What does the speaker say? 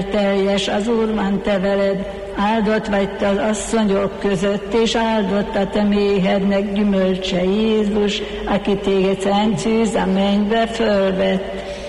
teljes az Úr van te veled, áldott vagy te az asszonyok között, és áldott a te méhednek gyümölcse Jézus, aki téged szent szűz a mennybe fölvett.